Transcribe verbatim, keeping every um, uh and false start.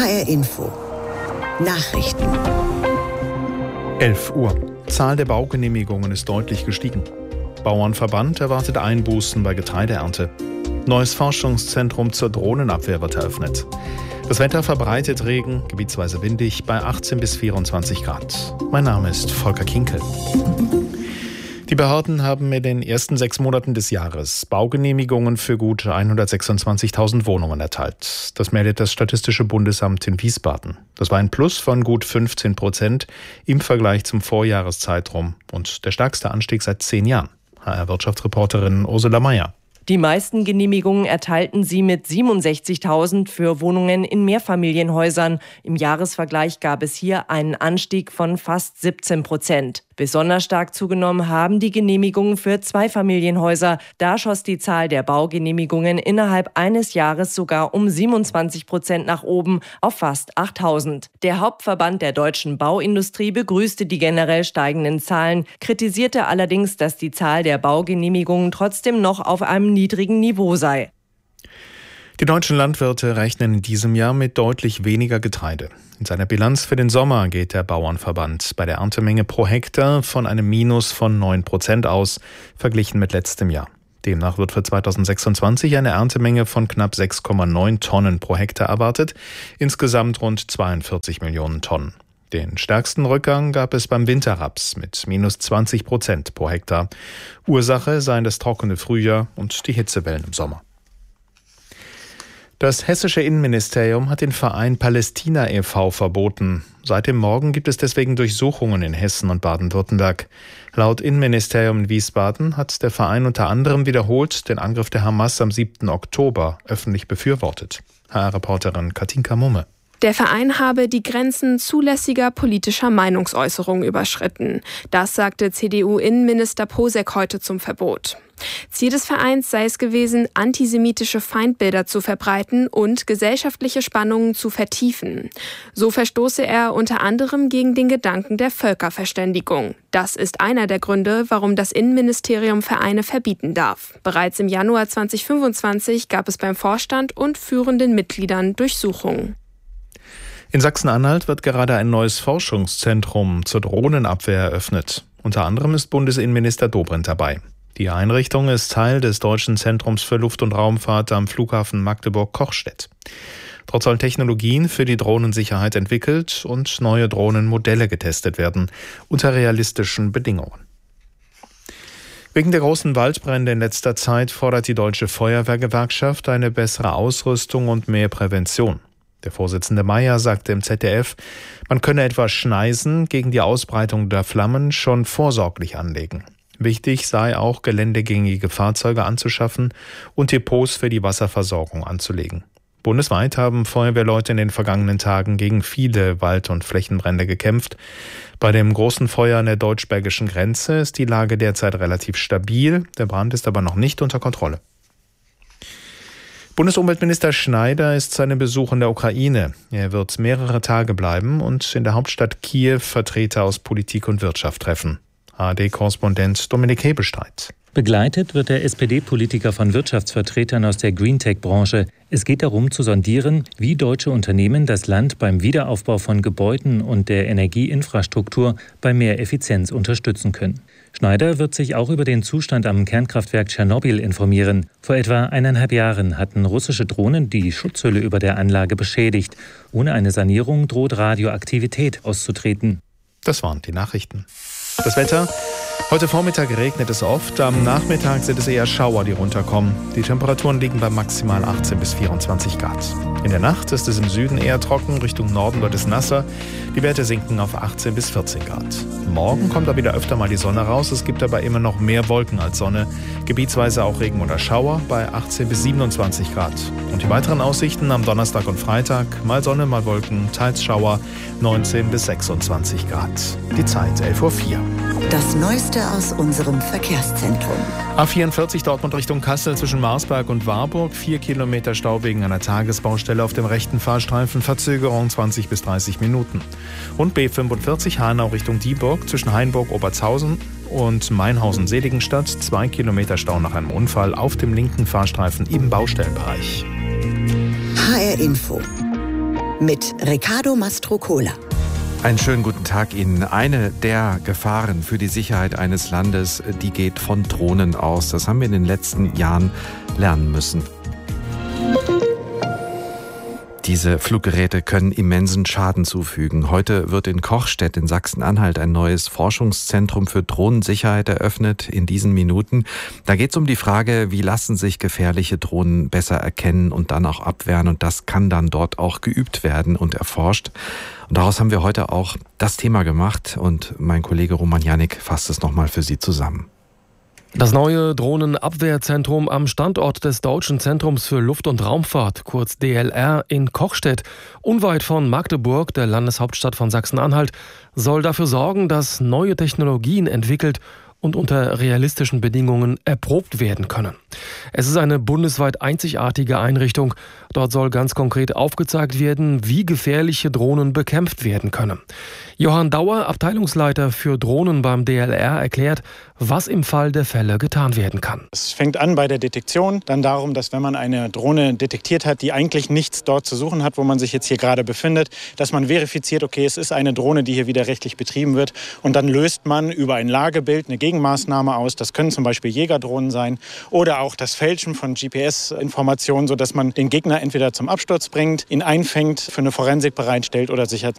H R Info Nachrichten. elf Uhr. Zahl der Baugenehmigungen ist deutlich gestiegen. Bauernverband erwartet Einbußen bei Getreideernte. Neues Forschungszentrum zur Drohnenabwehr wird eröffnet. Das Wetter verbreitet Regen, gebietsweise windig, bei achtzehn bis vierundzwanzig Grad. Mein Name ist Volker Kinkel. Die Behörden haben in den ersten sechs Monaten des Jahres Baugenehmigungen für gut hundertsechsundzwanzigtausend Wohnungen erteilt. Das meldet das Statistische Bundesamt in Wiesbaden. Das war ein Plus von gut fünfzehn Prozent im Vergleich zum Vorjahreszeitraum und der stärkste Anstieg seit zehn Jahren. H R-Wirtschaftsreporterin Ursula Mayer. Die meisten Genehmigungen erteilten sie mit siebenundsechzigtausend für Wohnungen in Mehrfamilienhäusern. Im Jahresvergleich gab es hier einen Anstieg von fast siebzehn Prozent. Besonders stark zugenommen haben die Genehmigungen für Zweifamilienhäuser. Da schoss die Zahl der Baugenehmigungen innerhalb eines Jahres sogar um siebenundzwanzig Prozent nach oben auf fast achttausend. Der Hauptverband der deutschen Bauindustrie begrüßte die generell steigenden Zahlen, kritisierte allerdings, dass die Zahl der Baugenehmigungen trotzdem noch auf einem niedrigen Niveau sei. Die deutschen Landwirte rechnen in diesem Jahr mit deutlich weniger Getreide. In seiner Bilanz für den Sommer geht der Bauernverband bei der Erntemenge pro Hektar von einem Minus von neun Prozent aus, verglichen mit letztem Jahr. Demnach wird für zweitausendsechsundzwanzig eine Erntemenge von knapp sechs Komma neun Tonnen pro Hektar erwartet, insgesamt rund zweiundvierzig Millionen Tonnen. Den stärksten Rückgang gab es beim Winterraps mit minus zwanzig Prozent pro Hektar. Ursache seien das trockene Frühjahr und die Hitzewellen im Sommer. Das hessische Innenministerium hat den Verein Palästina e V verboten. Seit dem Morgen gibt es deswegen Durchsuchungen in Hessen und Baden-Württemberg. Laut Innenministerium in Wiesbaden hat der Verein unter anderem wiederholt den Angriff der Hamas am siebten Oktober öffentlich befürwortet. H R-Reporterin Katinka Mumme. Der Verein habe die Grenzen zulässiger politischer Meinungsäußerung überschritten. Das sagte C D U-Innenminister Posek heute zum Verbot. Ziel des Vereins sei es gewesen, antisemitische Feindbilder zu verbreiten und gesellschaftliche Spannungen zu vertiefen. So verstoße er unter anderem gegen den Gedanken der Völkerverständigung. Das ist einer der Gründe, warum das Innenministerium Vereine verbieten darf. Bereits im Januar zweitausendfünfundzwanzig gab es beim Vorstand und führenden Mitgliedern Durchsuchungen. In Sachsen-Anhalt wird gerade ein neues Forschungszentrum zur Drohnenabwehr eröffnet. Unter anderem ist Bundesinnenminister Dobrindt dabei. Die Einrichtung ist Teil des Deutschen Zentrums für Luft- und Raumfahrt am Flughafen Magdeburg-Kochstedt. Dort sollen Technologien für die Drohnensicherheit entwickelt und neue Drohnenmodelle getestet werden, unter realistischen Bedingungen. Wegen der großen Waldbrände in letzter Zeit fordert die Deutsche Feuerwehrgewerkschaft eine bessere Ausrüstung und mehr Prävention. Der Vorsitzende Mayer sagte im Z D F, man könne etwa Schneisen gegen die Ausbreitung der Flammen schon vorsorglich anlegen. Wichtig sei auch, geländegängige Fahrzeuge anzuschaffen und Depots für die Wasserversorgung anzulegen. Bundesweit haben Feuerwehrleute in den vergangenen Tagen gegen viele Wald- und Flächenbrände gekämpft. Bei dem großen Feuer an der deutsch-belgischen Grenze ist die Lage derzeit relativ stabil, der Brand ist aber noch nicht unter Kontrolle. Bundesumweltminister Schneider ist seinem Besuch in der Ukraine. Er wird mehrere Tage bleiben und in der Hauptstadt Kiew Vertreter aus Politik und Wirtschaft treffen. A R D-Korrespondent Dominik Hebestreit. Begleitet wird der S P D-Politiker von Wirtschaftsvertretern aus der Greentech-Branche. Es geht darum zu sondieren, wie deutsche Unternehmen das Land beim Wiederaufbau von Gebäuden und der Energieinfrastruktur bei mehr Effizienz unterstützen können. Schneider wird sich auch über den Zustand am Kernkraftwerk Tschernobyl informieren. Vor etwa eineinhalb Jahren hatten russische Drohnen die Schutzhülle über der Anlage beschädigt. Ohne eine Sanierung droht Radioaktivität auszutreten. Das waren die Nachrichten. Das Wetter. Heute Vormittag regnet es oft, am Nachmittag sind es eher Schauer, die runterkommen. Die Temperaturen liegen bei maximal achtzehn bis vierundzwanzig Grad. In der Nacht ist es im Süden eher trocken, Richtung Norden wird es nasser. Die Werte sinken auf achtzehn bis vierzehn Grad. Morgen kommt da wieder öfter mal die Sonne raus, es gibt aber immer noch mehr Wolken als Sonne. Gebietsweise auch Regen oder Schauer bei achtzehn bis siebenundzwanzig Grad. Und die weiteren Aussichten am Donnerstag und Freitag, mal Sonne, mal Wolken, teils Schauer, neunzehn bis sechsundzwanzig Grad. Die Zeit elf Uhr vier. Das Neueste aus unserem Verkehrszentrum. A vierundvierzig Dortmund Richtung Kassel zwischen Marsberg und Warburg. Vier Kilometer Stau wegen einer Tagesbaustelle auf dem rechten Fahrstreifen. Verzögerung zwanzig bis dreißig Minuten. Und B fünfundvierzig Hanau Richtung Dieburg zwischen Hainburg-Obertshausen und Mainhausen-Seligenstadt. Zwei Kilometer Stau nach einem Unfall auf dem linken Fahrstreifen im Baustellenbereich. H R Info. mit Riccardo Mastrocola. Einen schönen guten Tag Ihnen. Eine der Gefahren für die Sicherheit eines Landes, die geht von Drohnen aus. Das haben wir in den letzten Jahren lernen müssen. Diese Fluggeräte können immensen Schaden zufügen. Heute wird in Kochstedt in Sachsen-Anhalt ein neues Forschungszentrum für Drohnensicherheit eröffnet in diesen Minuten. Da geht es um die Frage, wie lassen sich gefährliche Drohnen besser erkennen und dann auch abwehren. Und das kann dann dort auch geübt werden und erforscht. Und daraus haben wir heute auch das Thema gemacht. Und mein Kollege Roman Janik fasst es nochmal für Sie zusammen. Das neue Drohnenabwehrzentrum am Standort des Deutschen Zentrums für Luft- und Raumfahrt, kurz D L R, in Kochstedt, unweit von Magdeburg, der Landeshauptstadt von Sachsen-Anhalt, soll dafür sorgen, dass neue Technologien entwickelt und unter realistischen Bedingungen erprobt werden können. Es ist eine bundesweit einzigartige Einrichtung. Dort soll ganz konkret aufgezeigt werden, wie gefährliche Drohnen bekämpft werden können. Johann Dauer, Abteilungsleiter für Drohnen beim D L R, erklärt, was im Fall der Fälle getan werden kann. Es fängt an bei der Detektion, dann darum, dass wenn man eine Drohne detektiert hat, die eigentlich nichts dort zu suchen hat, wo man sich jetzt hier gerade befindet, dass man verifiziert, okay, es ist eine Drohne, die hier widerrechtlich betrieben wird, und dann löst man über ein Lagebild eine Gegenmaßnahme aus. Das können zum Beispiel Jägerdrohnen sein oder auch das Fälschen von G P S-Informationen, sodass man den Gegner entweder zum Absturz bringt, ihn einfängt, für eine Forensik bereitstellt oder sich